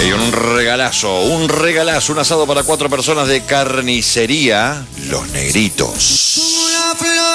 Y un regalazo, un asado para 4 personas de carnicería Los Negritos.